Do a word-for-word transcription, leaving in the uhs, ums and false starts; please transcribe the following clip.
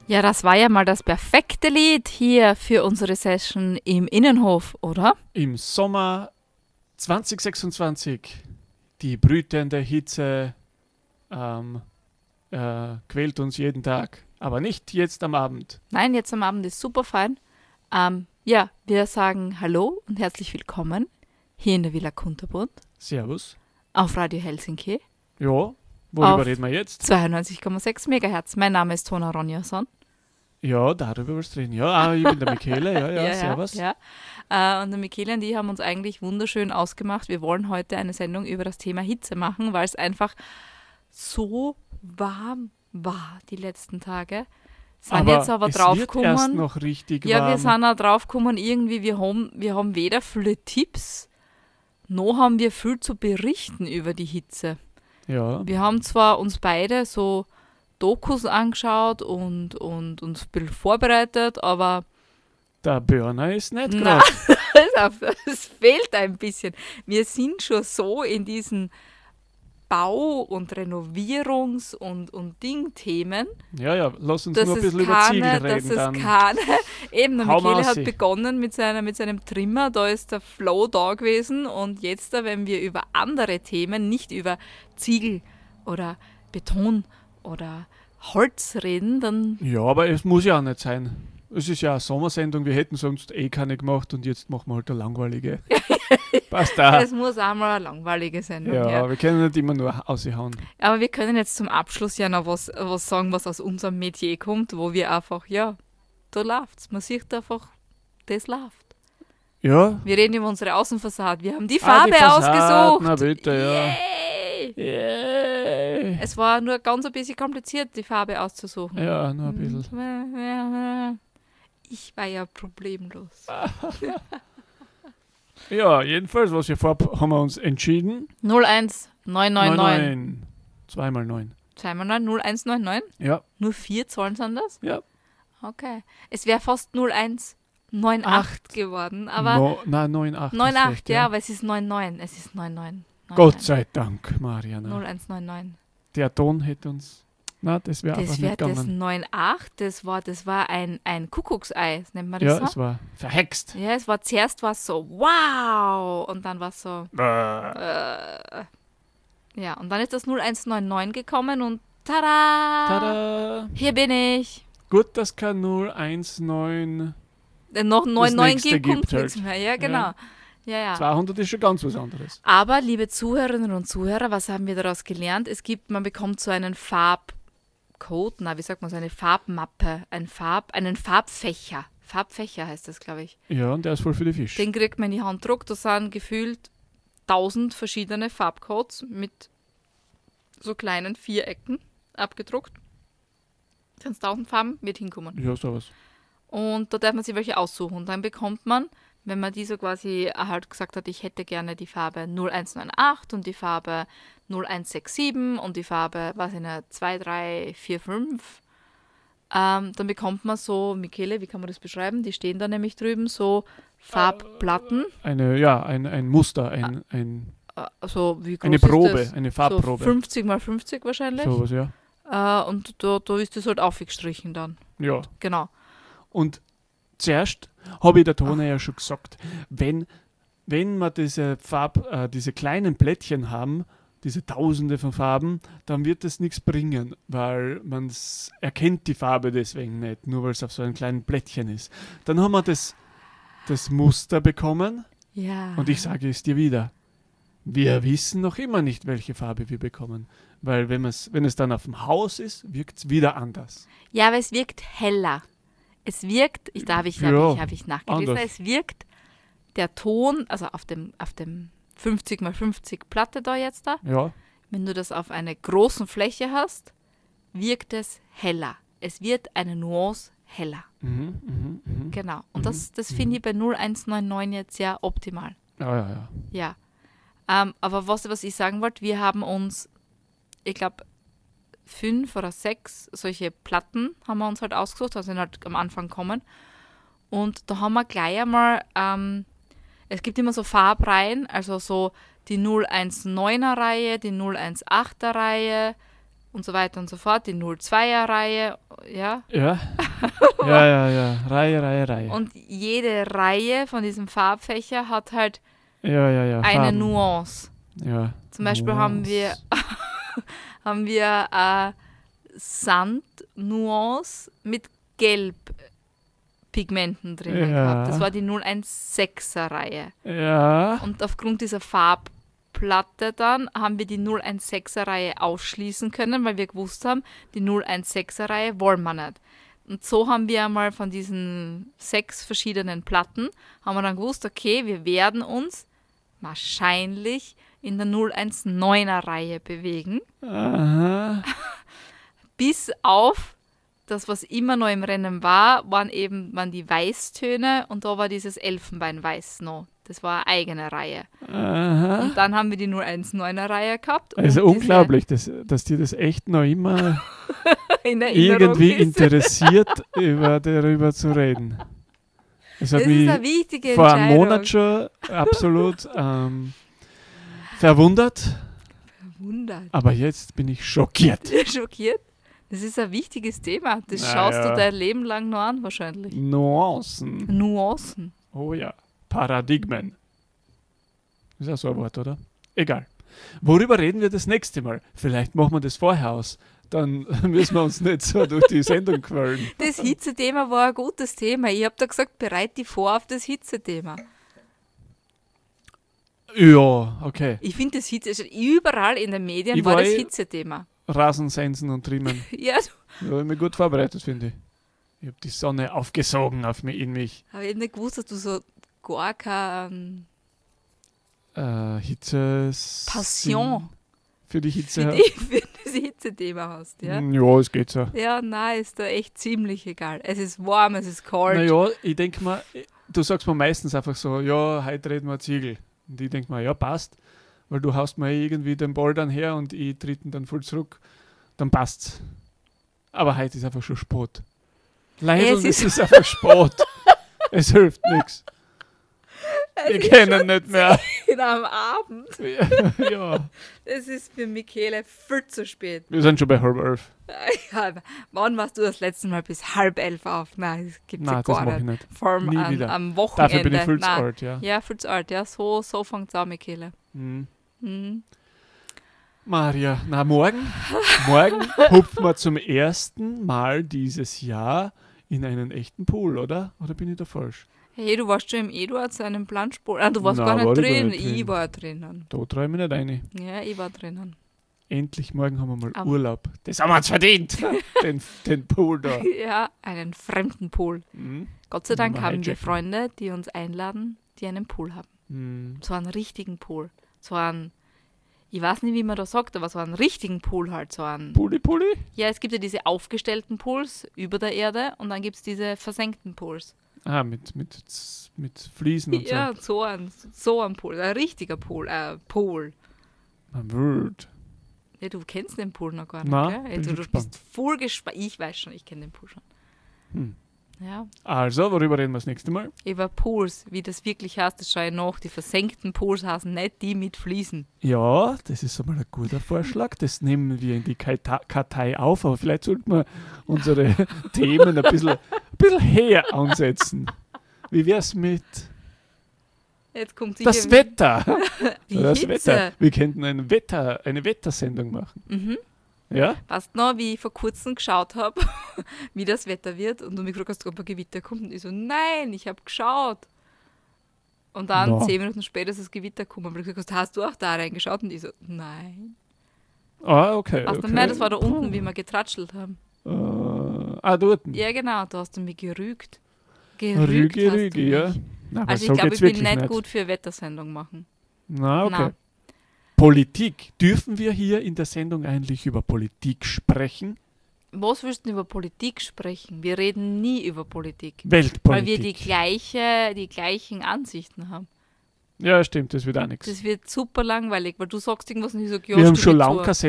Ja, das war ja mal das perfekte Lied hier für unsere Session im Innenhof, oder? Im Sommer zwanzig sechsundzwanzig, die brütende Hitze ähm, äh, quält uns jeden Tag, aber nicht jetzt am Abend. Nein, jetzt am Abend ist super fein. Ähm, ja, wir sagen Hallo und herzlich willkommen hier in der Villa Kunterbund Servus. auf Radio Helsinki. Ja, worüber Auf reden wir jetzt? zweiundneunzig Komma sechs Megahertz. Mein Name ist Tona Ronjason. Ja, darüber was reden. Ja, ah, ich bin der Michele, ja, ja, ja, servus. Ja, ja. Äh, und der Michele und ich haben uns eigentlich wunderschön ausgemacht. Wir wollen heute eine Sendung über das Thema Hitze machen, weil es einfach so warm war die letzten Tage. Sind aber jetzt aber es draufgekommen. wird erst noch richtig ja, warm. wir sind auch draufgekommen, irgendwie, wir haben, wir haben weder viele Tipps, noch haben wir viel zu berichten über die Hitze. Ja. Wir haben zwar uns beide so Dokus angeschaut und, und uns ein bisschen vorbereitet, aber Der Burner ist nicht Nein, gerade. es fehlt ein bisschen. Wir sind schon so in diesen Bau- und Renovierungs- und, und Ding-Themen, Ja, ja, lass uns dass nur ein es bisschen über Ziegel keine, dass reden es dann. keine, eben, der Hau Michele mal hat raus. begonnen mit, seiner, mit seinem Trimmer, da ist der Flow da gewesen und jetzt, wenn wir über andere Themen, nicht über Ziegel oder Beton oder Holz reden, dann Ja, aber es muss ja auch nicht sein. Es ist ja eine Sommersendung, wir hätten sonst eh keine gemacht und jetzt machen wir halt eine langweilige. Passt da. es muss auch mal eine langweilige Sendung Ja, her. wir können nicht immer nur aushauen. Aber wir können jetzt zum Abschluss ja noch was, was sagen, was aus unserem Metier kommt, wo wir einfach, ja, da läuft's. Man sieht einfach, das läuft. Ja. Wir reden über unsere Außenfassade. Wir haben die Ah, Farbe die Fassade, ausgesucht. na bitte, ja. Yay! Yay. Es war nur ganz ein bisschen kompliziert, die Farbe auszusuchen. Ja, nur ein bisschen. Ich war ja problemlos. Ja, jedenfalls, was wir vorab, haben wir uns entschieden. null eins neun neun neun. Zweimal neun. Zweimal neun, null eins neun neun? Ja, Nur vier Zahlen sind das? ja. Okay. Es wäre fast null eins neun acht geworden, aber no, nein, neun acht. neun hast acht, recht, ja, aber es ist neun neun. Es ist neun neun. Gott sei Dank, Mariana. null eins neun neun. Der Ton hätte uns. Na, das wäre einfach Das nicht wäre das gegangen. neun acht, das war, das war ein, ein Kuckucksei, nennt man das Ja, so? es war verhext. Ja, es war zuerst war es so, wow, und dann war es so, Tada! äh, ja, und dann ist das null eins neun neun gekommen und tada, hier bin ich. Gut, dass kein null eins neun. Äh, noch neun neun nächste kommt gibt nichts halt. mehr, ja, genau. Ja, ja. zweihundert ist schon ganz was anderes. Aber, liebe Zuhörerinnen und Zuhörer, was haben wir daraus gelernt? Es gibt, man bekommt so einen Farbcode, na, wie sagt man, so eine Farbmappe, ein Farb, einen Farbfächer. Farbfächer heißt das, glaube ich. Ja, und der ist voll für die Fische. Den kriegt man in die Hand gedruckt. Da sind gefühlt tausend verschiedene Farbcodes mit so kleinen Vierecken abgedruckt. Sind es tausend Farben, wird hinkommen. Ja, sowas. Und da darf man sich welche aussuchen. Und dann bekommt man, wenn man diese quasi halt gesagt hat, ich hätte gerne die Farbe null eins neun acht und die Farbe null eins sechs sieben und die Farbe, was in der zwei drei vier fünf, ähm, dann bekommt man so, Michele, wie kann man das beschreiben? Die stehen da nämlich drüben, so Farbplatten. Eine, ja, ein, ein Muster, ein, ein, Also, wie groß eine ist Probe, das? eine So Farbprobe. fünfzig mal fünfzig wahrscheinlich. Sowas, ja. Äh, und da, da ist das halt aufgestrichen dann. Ja. Genau. Und zuerst habe ich der Tone ja schon gesagt, wenn, wenn wir diese Farb, äh, diese kleinen Plättchen haben, diese Tausende von Farben, dann wird das nichts bringen, weil man erkennt die Farbe deswegen nicht, nur weil es auf so einem kleinen Plättchen ist. Dann haben wir das, das Muster bekommen Ja. und ich sage es dir wieder, wir wissen noch immer nicht, welche Farbe wir bekommen, weil wenn, wenn es dann auf dem Haus ist, wirkt es wieder anders. Ja, aber es wirkt heller. Es wirkt, ich, da habe ich, Ja, hab ich, hab ich nachgelesen, anders. es wirkt der Ton, also auf dem, auf dem fünfzig mal fünfzig Platte da jetzt da, Ja, wenn du das auf einer großen Fläche hast, wirkt es heller. Es wird eine Nuance heller. mhm, mhm, mhm. Genau. Und das, das finde ich bei null eins neun neun jetzt sehr optimal. Ja, ja, ja. Ja. Ähm, aber was, was ich sagen wollte, wir haben uns, ich glaube, fünf oder sechs solche Platten haben wir uns halt ausgesucht, also sind halt am Anfang kommen. Und da haben wir gleich einmal, ähm, es gibt immer so Farbreihen, also so die null eins neuner Reihe, die null eins achter Reihe, und so weiter und so fort, die null Komma zweier Reihe, ja. Ja. Ja, ja, ja. Reihe, Reihe, Reihe. Und jede Reihe von diesem Farbfächer hat halt ja, ja, ja. eine Farben. Nuance. Ja. Zum Beispiel haben wir, haben wir äh, Sand-Nuance mit Gelbpigmenten drinnen Ja. gehabt. Das war die null Komma sechser Reihe. Ja. Und aufgrund dieser Farbplatte dann haben wir die null Komma sechser Reihe ausschließen können, weil wir gewusst haben, die null Komma sechser Reihe wollen wir nicht. Und so haben wir einmal von diesen sechs verschiedenen Platten, haben wir dann gewusst, okay, wir werden uns wahrscheinlich in der null Komma neuner Reihe bewegen, Aha. bis auf das, was immer noch im Rennen war, waren eben waren die Weißtöne und da war dieses Elfenbeinweiß noch. Das war eine eigene Reihe. Aha. Und dann haben wir die null Komma neuner Reihe gehabt. Also und unglaublich, dass, dass dir das echt noch immer in Erinnerung irgendwie ist. interessiert, über, darüber zu reden. Das hat Das mich ist eine wichtige vor einem Entscheidung. Monat schon absolut ähm, verwundert, Wundert. aber jetzt bin ich schockiert. Schockiert? Das ist ein wichtiges Thema. Das Na schaust ja. du dein Leben lang noch an, wahrscheinlich. Nuancen. Nuancen. Oh ja, Paradigmen. Ist ja so ein Wort, oder? Egal. Worüber reden wir das nächste Mal? Vielleicht machen wir das vorher aus. Dann müssen wir uns nicht so durch die Sendung quälen. Das Hitzethema war ein gutes Thema. Ich habe da gesagt, bereit dich vor auf das Hitzethema. Ja, okay. Ich finde, das Hitze, überall in den Medien Ich war war das eh- Hitzethema. Rasensensen und Trimmen. Ja, Da habe ich mich gut vorbereitet, finde ich. Ich habe die Sonne aufgesogen auf mich, in mich. habe ich nicht gewusst, dass du so gar keine Äh, Hitze. Passion Für die Hitze. für, habe. die, für das Hitzethema hast. Ja? Mm, Ja, es geht so. Ja, nein, ist da echt ziemlich egal. Es ist warm, es ist kalt. Naja, ich denke mal, du sagst mir meistens einfach so, ja, heute reden wir Ziegel. Und ich denke mal, ja, passt. Weil du haust mir irgendwie den Ball dann her und ich tritt ihn dann voll zurück. Dann passt's. Aber heute ist einfach schon Sport. Leider, Es es ist- ist einfach Sport. Es hilft nichts. Es Wir ist kennen nicht mehr. schon am Abend. Ja, Es ist für Michele viel zu spät. wir sind schon bei halb elf. Ja, wann warst du das letzte Mal bis halb elf auf? Nein, das gibt es ja Nein, das gar mache ich nicht. nicht. Vor allem Nie an, wieder. am Wochenende. Dafür bin ich viel zu Nein. alt, ja. Ja, viel zu alt. Ja, so, so fängt es an, Michele. Mhm. Mhm. Maria, na morgen, morgen hupfen wir zum ersten Mal dieses Jahr in einen echten Pool, oder? Oder bin ich da falsch? Hey, du warst schon im Eduard zu einem Planschboot. Ah, du warst Na, gar nicht war ich gar drin. nicht drin. Ich war drinnen. Da träume ich nicht rein. Ja, ich war drinnen. Endlich morgen haben wir mal Am- Urlaub. Das haben wir uns verdient. den, den Pool da. Ja, einen fremden Pool. Mhm. Gott sei Dank Mal haben wir hijacken. Freunde, die uns einladen, die einen Pool haben. Mhm. So einen richtigen Pool. So einen, ich weiß nicht, wie man das sagt, aber so einen richtigen Pool halt. So einen, Pulli, Pulli? ja, es gibt ja diese aufgestellten Pools über der Erde und dann gibt es diese versenkten Pools. Ah, mit, mit, mit Fliesen und Ja, so ein, so ein Pool. Ein richtiger Pool. Äh, Pool. so. Man wird. Ja, du kennst den Pool noch gar nicht, Na, gell? bin Ja, du, schon du gespannt. bist voll gespannt. Ich weiß schon, ich kenne den Pool schon. Hm. Ja. Also, worüber reden wir das nächste Mal? Über Pools, wie das wirklich heißt, das schaue ich nach. Die versenkten Pools heißen nicht die mit Fliesen. Ja, das ist einmal ein guter Vorschlag. Das nehmen wir in die Karta- Kartei auf, aber vielleicht sollten wir unsere Themen ein bisschen, ein bisschen her ansetzen. Wie wär's mit Jetzt kommt sicher das Wetter? die das Hitze. Wetter. Wir könnten ein Wetter, eine Wettersendung machen. Mhm. Ja? Weißt du noch, wie ich vor kurzem geschaut habe, wie das Wetter wird und du mich gefragt hast, ob ein Gewitter kommt und ich so, nein, ich habe geschaut. Und dann Na. zehn Minuten später ist das Gewitter gekommen und ich gesagt, hast du auch da reingeschaut? Und ich so, nein. Ah, okay. Weißt du okay. mehr, das war da unten, wie wir getratschelt haben. Äh, ah, dort. Ja genau, da hast du mich gerügt. Gerügt Rüge, hast du Rüge, ja. mich. Na, aber Also so ich glaube, geht's ich will wirklich nicht gut für Wettersendung machen. Na, okay. Na. Politik. Dürfen wir hier in der Sendung eigentlich über Politik sprechen? Was willst du denn über Politik sprechen? Wir reden nie über Politik. Weltpolitik. Weil wir die, gleiche, die gleichen Ansichten haben. Ja, stimmt, das wird auch nichts. Das wird super langweilig, weil du sagst irgendwas und ich sage, ja, Wir haben stimme schon ich zu. lange keine